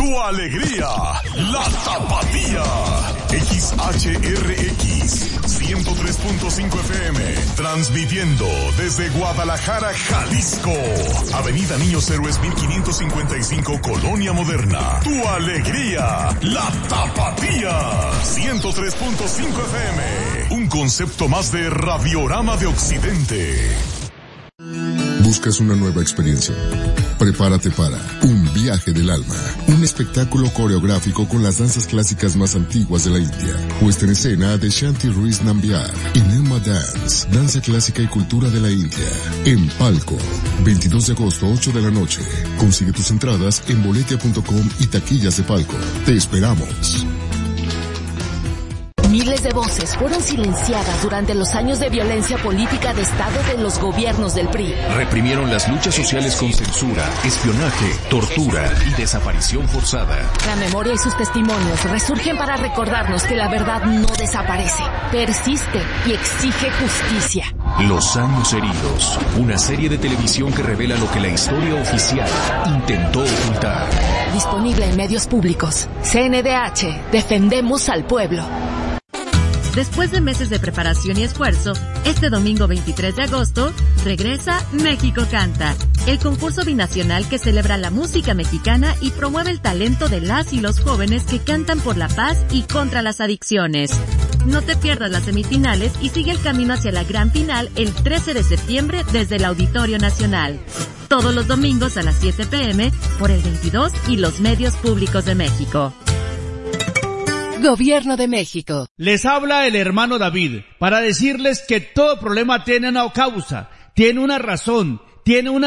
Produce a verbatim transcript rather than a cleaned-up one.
tu alegría, la Tapatía. X H R X ciento tres punto cinco F M, transmitiendo desde Guadalajara, Jalisco. Avenida Niños Héroes mil quinientos cincuenta y cinco, Colonia Moderna. Tu alegría, la Tapatía. ciento tres punto cinco F M, un concepto más de Radiorama de Occidente. ¿Buscas una nueva experiencia? Prepárate para Un Viaje del Alma, un espectáculo coreográfico con las danzas clásicas más antiguas de la India. Puesta en escena de Shanti Ruiz Nambiar, Enema Dance, danza clásica y cultura de la India. En Palco, veintidós de agosto, ocho de la noche. Consigue tus entradas en boletia punto com y taquillas de Palco. Te esperamos. Miles de voces fueron silenciadas durante los años de violencia política de Estado de los gobiernos del P R I. Reprimieron las luchas sociales con censura, espionaje, tortura y desaparición forzada. La memoria y sus testimonios resurgen para recordarnos que la verdad no desaparece, persiste y exige justicia. Los años heridos, una serie de televisión que revela lo que la historia oficial intentó ocultar. Disponible en medios públicos. C N D H, defendemos al pueblo. Después de meses de preparación y esfuerzo, este domingo veintitrés de agosto, regresa México Canta, el concurso binacional que celebra la música mexicana y promueve el talento de las y los jóvenes que cantan por la paz y contra las adicciones. No te pierdas las semifinales y sigue el camino hacia la gran final el trece de septiembre desde el Auditorio Nacional. Todos los domingos a las siete pe eme por el veintidós y los medios públicos de México. Gobierno de México. Les habla el hermano David para decirles que todo problema tiene una causa, tiene una razón, tiene una